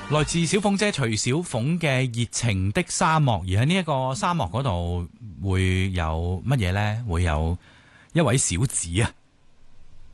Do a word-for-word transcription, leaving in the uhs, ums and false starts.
來自小鳳姐徐小鳳嘅《熱情的沙漠》，而喺呢一個沙漠嗰度會有乜嘢呢？會有一位小子啊，